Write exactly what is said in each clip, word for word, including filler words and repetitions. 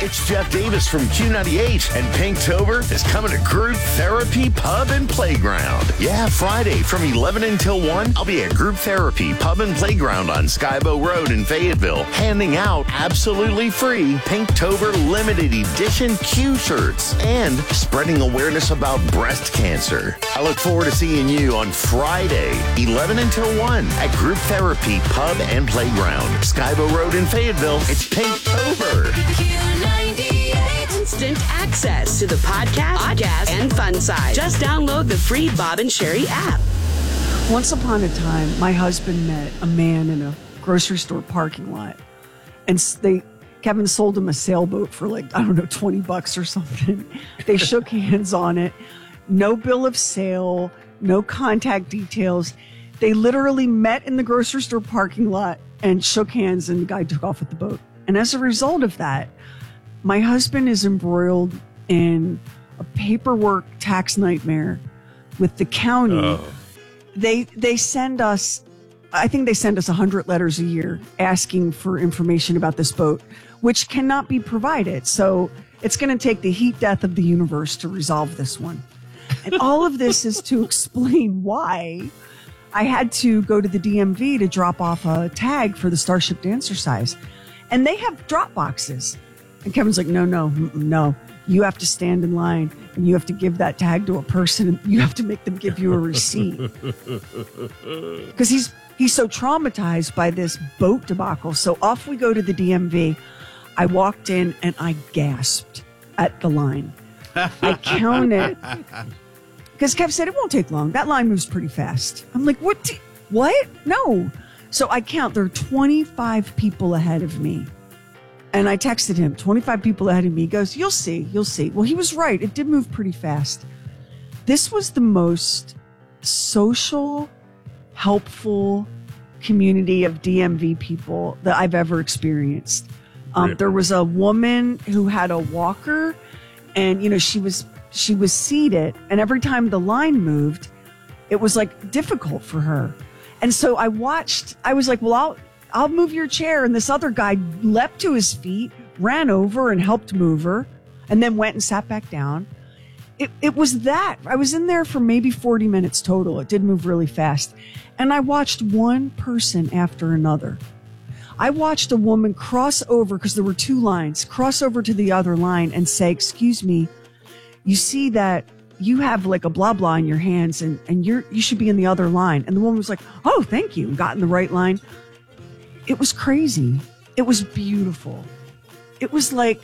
It's Jeff Davis from Q ninety-eight, and Pinktober is coming to Group Therapy Pub and Playground. Yeah, Friday from eleven until one, I'll be at Group Therapy Pub and Playground on Skybo Road in Fayetteville, handing out absolutely free Pinktober limited edition Q shirts and spreading awareness about breast cancer. I look forward to seeing you on Friday, eleven until one, at Group Therapy Pub and Playground, Skybo Road in Fayetteville. It's Pinktober. Q ninety-eight. Instant access to the podcast, podcast, and fun side. Just download the free Bob and Sherry app. Once upon a time, my husband met a man in a grocery store parking lot, and they Kevin sold him a sailboat for like, I don't know, twenty bucks or something. They shook hands on it. No bill of sale, no contact details. They literally met in the grocery store parking lot and shook hands, and the guy took off with the boat. And as a result of that, my husband is embroiled in a paperwork tax nightmare with the county. Oh. They they send us, I think they send us one hundred letters a year asking for information about this boat, which cannot be provided. So it's going to take the heat death of the universe to resolve this one. And all of this is to explain why I had to go to the D M V to drop off a tag for the Starship Dancercise. And they have drop boxes. And Kevin's like, no, no, no. You have to stand in line and you have to give that tag to a person. And you have to make them give you a receipt. Because he's he's so traumatized by this boat debacle. So off we go to the D M V. I walked in and I gasped at the line. I counted. Because Kev said it won't take long. That line moves pretty fast. I'm like, what? Do, what? No. So I count. There are twenty-five people ahead of me. And I texted him, twenty-five people ahead of me. He goes, you'll see, you'll see. Well, he was right. It did move pretty fast. This was the most social, helpful community of D M V people that I've ever experienced. Um, there was a woman who had a walker, and, you know, she was she was seated, and every time the line moved, it was like difficult for her. And so I watched, I was like, well, I'll, I'll move your chair. And this other guy leapt to his feet, ran over and helped move her, and then went and sat back down. It, it was that. I was in there for maybe forty minutes total. It did move really fast. And I watched one person after another. I watched a woman cross over, because there were two lines, cross over to the other line and say, excuse me, you see that you have like a blah blah in your hands, and, and you're you should be in the other line. And the woman was like, oh, thank you, and got in the right line. It was crazy. It was beautiful. It was like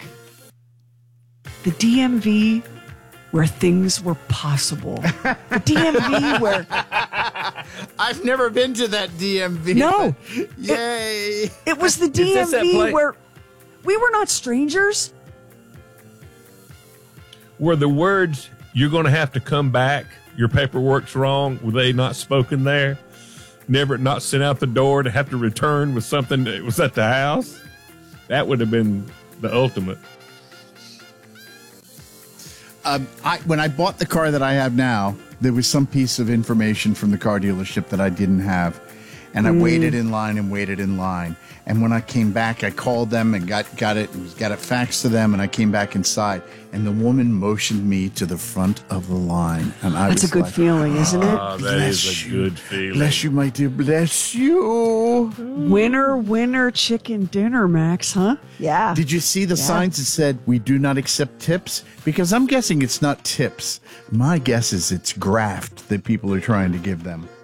the D M V where things were possible. The D M V where... I've never been to that D M V. No. Yay. It, it was the D M V where we were not strangers. Were the words, you're going to have to come back, your paperwork's wrong, were they not spoken there? Never not sent out the door to have to return with something that was at the house? That would have been the ultimate. Um, I, when I bought the car that I have now, there was some piece of information from the car dealership that I didn't have. And I mm. waited in line and waited in line. And when I came back, I called them and got, got it got it faxed to them. And I came back inside. And the woman motioned me to the front of the line. And I That's was a good like, feeling, isn't it? Oh, that bless is a you. Good feeling. Bless you, my dear. Bless you. Winner, winner, chicken dinner, Max, huh? Yeah. Did you see the yeah. signs that said, we do not accept tips? Because I'm guessing it's not tips. My guess is it's graft that people are trying to give them.